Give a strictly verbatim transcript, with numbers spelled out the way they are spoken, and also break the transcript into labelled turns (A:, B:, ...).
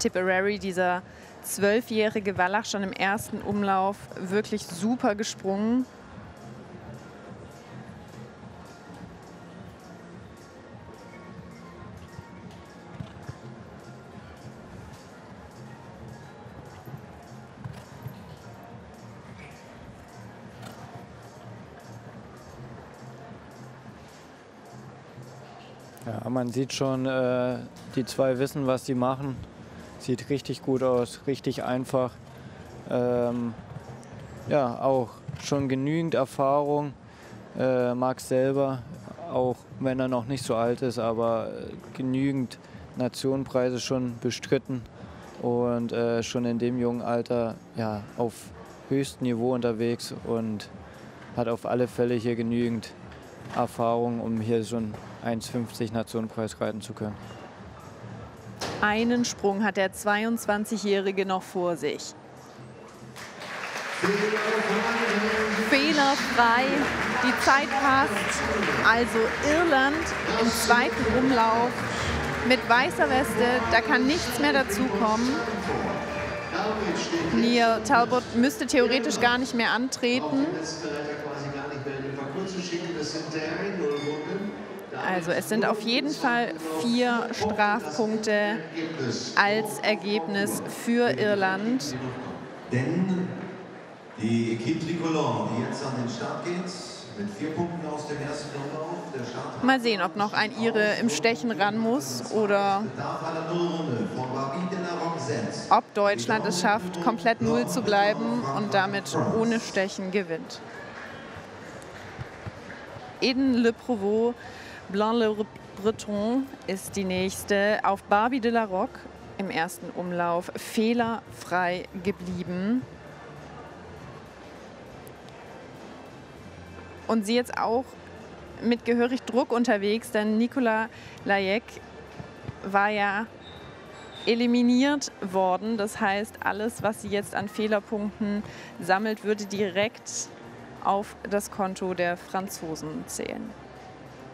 A: Tipperary, dieser zwölfjährige Wallach, schon im ersten Umlauf wirklich super gesprungen.
B: Ja, man sieht schon, äh, die zwei wissen, was sie machen. Sieht richtig gut aus, richtig einfach. Ähm, ja, auch schon genügend Erfahrung. Äh, Max selber, auch wenn er noch nicht so alt ist, aber genügend Nationenpreise schon bestritten und äh, schon in dem jungen Alter ja, auf höchstem Niveau unterwegs und hat auf alle Fälle hier genügend Erfahrung, um hier schon eins fünfzig Nationenpreis reiten zu können.
A: Einen Sprung hat der zweiundzwanzigjährige noch vor sich. Fehlerfrei, die Zeit passt. Also Irland im zweiten Umlauf mit weißer Weste, da kann nichts mehr dazukommen. Neil Talbot müsste theoretisch gar nicht mehr antreten. Also es sind auf jeden Fall vier Strafpunkte als Ergebnis für Irland.
C: Denn die Equipe Tricolore, die jetzt an den Start geht, mit vier Punkten aus dem ersten Umlauf. Der Start
A: Mal sehen, ob noch ein Ire im Stechen ran muss oder ob Deutschland es schafft, komplett null zu bleiben und damit ohne Stechen gewinnt. Eden Le Provost Blanc-le-Breton ist die nächste auf Barbie de la Rocque im ersten Umlauf fehlerfrei geblieben. Und sie jetzt auch mit gehörig Druck unterwegs, denn Nicolas Layec war ja eliminiert worden. Das heißt, alles, was sie jetzt an Fehlerpunkten sammelt, würde direkt auf das Konto der Franzosen zählen.